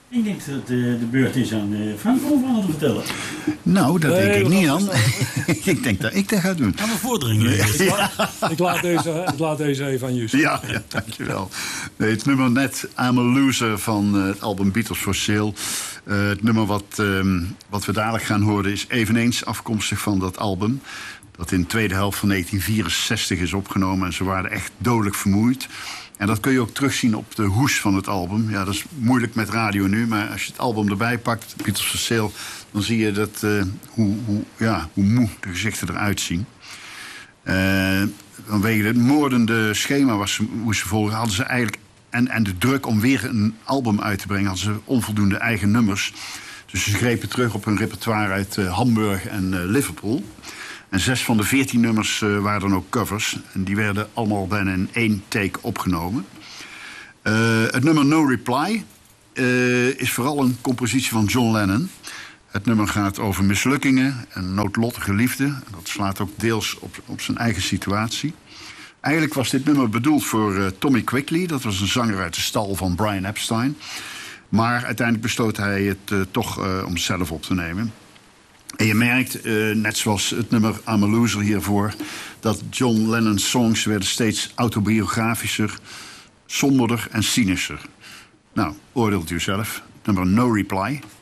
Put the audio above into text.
Ik denk dat de beurt is aan Frank om verhaal te vertellen. Nou, dat denk ik niet aan. Ik denk dat ik dat ga doen. Gaan we voordringen? Ik laat deze even aan Justus. Ja, dankjewel. Nee, het nummer net I'm a Loser van het album Beatles for Sale. Het nummer wat we dadelijk gaan horen is eveneens afkomstig van dat album. Dat in de tweede helft van 1964 is opgenomen. En ze waren echt dodelijk vermoeid. En dat kun je ook terugzien op de hoes van het album. Ja, dat is moeilijk met radio nu, maar als je het album erbij pakt, Beatles for Sale, dan zie je dat, hoe moe de gezichten eruit zien. Vanwege het moordende schema wat ze moesten volgen, hadden ze eigenlijk, en de druk om weer een album uit te brengen, hadden ze onvoldoende eigen nummers. Dus ze grepen terug op hun repertoire uit Hamburg en Liverpool. En 6 van de 14 nummers waren dan ook covers. En die werden allemaal bijna in 1 take opgenomen. Het nummer No Reply is vooral een compositie van John Lennon. Het nummer gaat over mislukkingen en noodlottige liefde. En dat slaat ook deels op zijn eigen situatie. Eigenlijk was dit nummer bedoeld voor Tommy Quigley. Dat was een zanger uit de stal van Brian Epstein. Maar uiteindelijk besloot hij het toch om zelf op te nemen. En je merkt, net zoals het nummer I'm a Loser hiervoor, dat John Lennon's songs werden steeds autobiografischer, somberder en cynischer. Nou, oordeelt u zelf. Nummer No Reply.